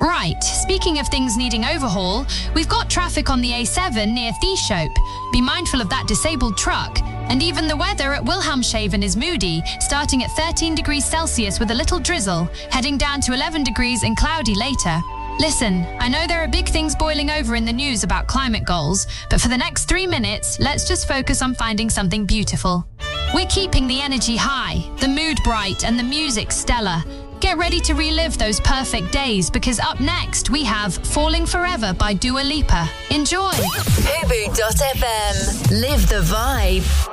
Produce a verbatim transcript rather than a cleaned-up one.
Right, speaking of things needing overhaul, we've got traffic on the A seven near Thieshope. Be mindful of that disabled truck. And even the weather at Wilhelmshaven is moody, starting at thirteen degrees Celsius with a little drizzle, heading down to eleven degrees and cloudy later. Listen, I know there are big things boiling over in the news about climate goals, but for the next three minutes, let's just focus on finding something beautiful. We're keeping the energy high, the mood bright, and the music stellar. Get ready to relive those perfect days, because up next we have Falling Forever by Dua Lipa. Enjoy! Fubu dot f m. Live the vibe.